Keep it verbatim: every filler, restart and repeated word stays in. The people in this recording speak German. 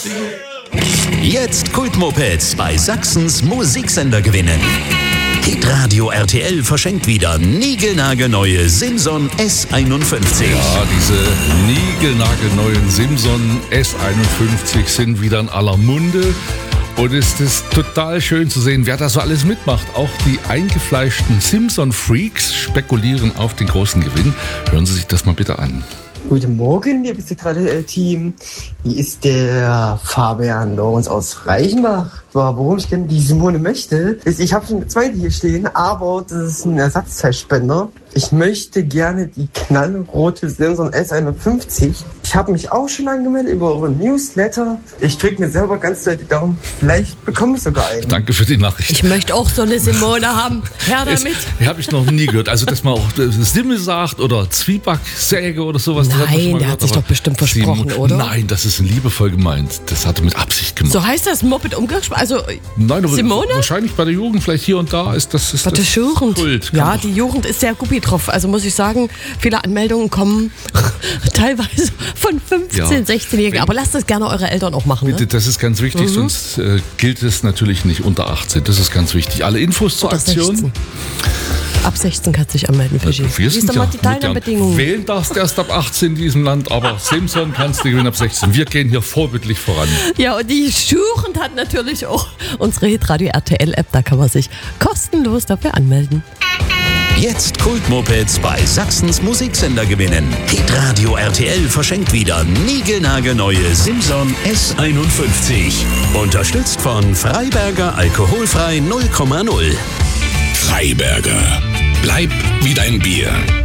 Jetzt Kultmopeds bei Sachsens Musiksender gewinnen. Hitradio R T L verschenkt wieder niegelnagelneue Simson S einundfünfzig. Ja, diese niegelnagelneuen Simson S einundfünfzig sind wieder in aller Munde. Und es ist total schön zu sehen, wer da so alles mitmacht. Auch die eingefleischten Simson-Freaks spekulieren auf den großen Gewinn. Hören Sie sich das mal bitte an. Guten Morgen, liebes Hitradio-Team. Hier ist der Fabian Lorenz aus Reichenbach. Warum ich gerne die Simone möchte, ist, ich habe schon eine zweite hier stehen, aber das ist ein Ersatzteilspender. Ich möchte gerne die knallrote Simson S einundfünfzig. Ich habe mich auch schon angemeldet über eure Newsletter. Ich drücke mir selber ganz doll die Daumen. Vielleicht bekomme ich sogar einen. Danke für die Nachricht. Ich möchte auch so eine Simone haben. Her damit. Das habe ich noch nie gehört. Also, dass man auch Simmel sagt oder Zwiebacksäge oder sowas. Nein, das hat man schon mal der gehört, hat sich doch bestimmt versprochen, Sim- oder? Nein, das ist liebevoll gemeint. Das hat er mit Absicht gemacht. So heißt das Moped umgesprochen? Also Nein, aber Simone? wahrscheinlich bei der Jugend, vielleicht hier und da ist das. Ist Warte, das Jugend. Kult. Kann Ja, man- die Jugend ist sehr guppi drauf. Also muss ich sagen, viele Anmeldungen kommen teilweise von fünfzehn-, Ja. sechzehnjährigen. Aber lasst das gerne eure Eltern auch machen. Bitte, Ne? das ist ganz wichtig, Mhm. sonst äh, gilt es natürlich nicht unter achtzehn. Das ist ganz wichtig. Alle Infos zur Oder Aktion. sechzehn. Ab sechzehn kannst du dich anmelden, Fischi. Wir Wie sind ist doch mal ja die modern. Teilnahmebedingungen? Wählen darfst erst ab achtzehn in diesem Land, aber Simson kannst du gewinnen ab sechzehn. Wir gehen hier vorbildlich voran. Ja, und die Jugend hat natürlich auch unsere Hitradio R T L App. Da kann man sich kostenlos dafür anmelden. Jetzt Kultmopeds bei Sachsens Musiksender gewinnen. Hitradio R T L verschenkt wieder niegelnagelneue Simson S einundfünfzig. Unterstützt von Freiberger Alkoholfrei null Komma null. Freiberger. Bleib wie dein Bier.